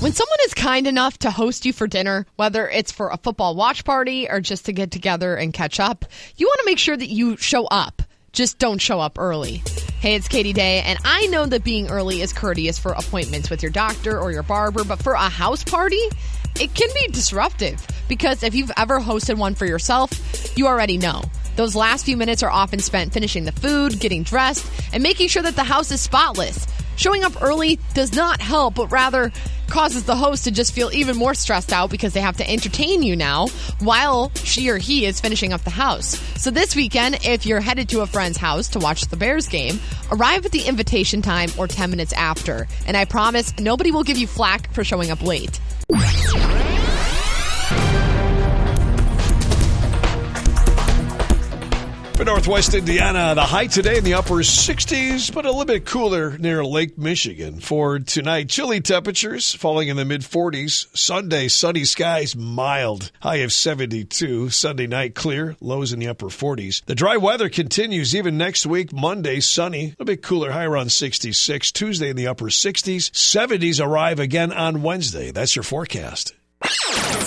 When someone is kind enough to host you for dinner, whether it's for a football watch party or just to get together and catch up, you want to make sure that you show up. Just don't show up early. Hey, it's Katie Day, and I know that being early is courteous for appointments with your doctor or your barber, but for a house party, it can be disruptive. Because if you've ever hosted one for yourself, you already know. Those last few minutes are often spent finishing the food, getting dressed, and making sure that the house is spotless. Showing up early does not help, but rather causes the host to just feel even more stressed out because they have to entertain you now while she or he is finishing up the house. So this weekend, if you're headed to a friend's house to watch the Bears game, arrive at the invitation time or 10 minutes after. And I promise nobody will give you flack for showing up late. For Northwest Indiana, the high today in the upper 60s, but a little bit cooler near Lake Michigan. For tonight, chilly temperatures falling in the mid-40s. Sunday, sunny skies, mild. High of 72. Sunday night, clear. Lows in the upper 40s. The dry weather continues even next week. Monday, sunny. A little bit cooler, high around 66. Tuesday in the upper 60s. 70s arrive again on Wednesday. That's your forecast.